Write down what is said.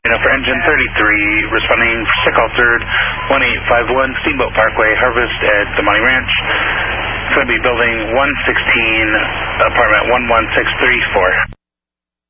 For engine 33, responding sick altered 1851 Steamboat Parkway, Harvest at the Money Ranch. It's going to be building 116, apartment 11634.